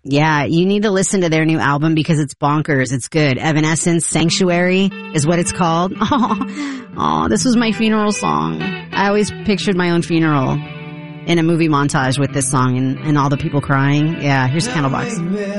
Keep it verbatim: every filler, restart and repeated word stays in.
Yeah, you need to listen to their new album because it's bonkers. It's good. Evanescence, Sanctuary is what it's called. Oh, oh, this was my funeral song. I always pictured my own funeral in a movie montage with this song and, and all the people crying. Yeah, here's Candlebox.